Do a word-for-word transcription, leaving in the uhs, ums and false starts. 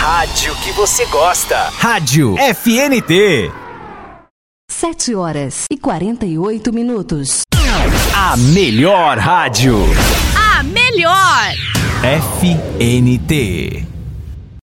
rádio que você gosta. Rádio F N T. Sete horas e quarenta e oito minutos. A melhor rádio. A melhor. F N T.